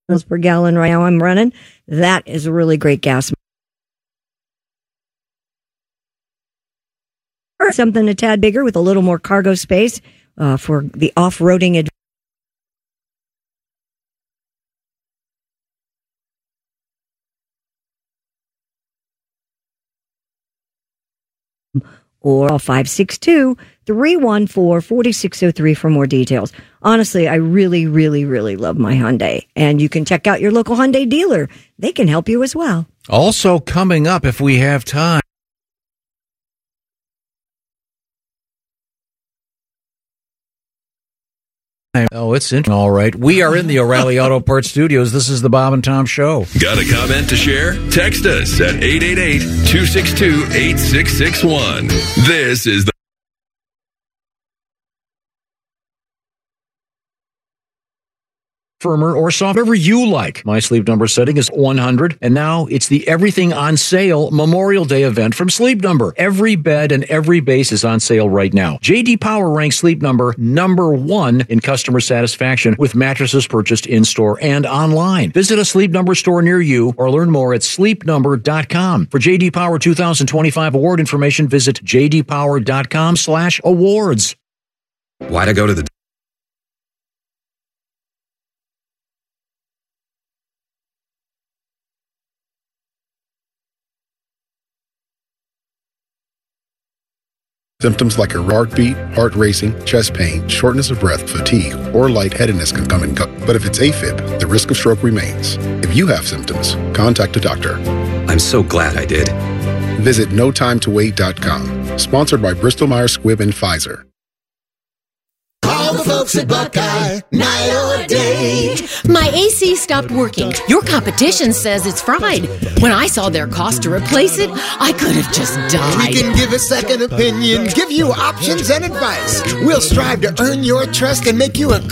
miles per gallon right now I'm running. That is a really great gas. Or something a tad bigger with a little more cargo space for the off-roading adventure. Or 562-314-4603 for more details. Honestly, I really, really, really love my Hyundai. And you can check out your local Hyundai dealer. They can help you as well. Also coming up, if we have time. Oh, it's interesting. All right. We are in the O'Reilly Auto Parts Studios. This is the Bob and Tom Show. Got a comment to share? Text us at 888-262-8661. This is the firmer or soft, whatever you like. My Sleep Number setting is 100, and now it's the Everything on Sale Memorial Day event from Sleep Number. Every bed and every base is on sale right now. J.D. Power ranks Sleep Number #1 in customer satisfaction with mattresses purchased in-store and online. Visit a Sleep Number store near you or learn more at sleepnumber.com. For J.D. Power 2025 award information, visit jdpower.com/awards. Why'd I go to the Symptoms like a heartbeat, heart racing, chest pain, shortness of breath, fatigue, or lightheadedness can come and go. But if it's AFib, the risk of stroke remains. If you have symptoms, contact a doctor. I'm so glad I did. Visit notimetowait.com. Sponsored by Bristol Myers Squibb and Pfizer. Call the folks at Buckeye, night or day. My AC stopped working. Your competition says it's fried. When I saw their cost to replace it, I could have just died. We can give a second opinion, give you options and advice. We'll strive to earn your trust and make you a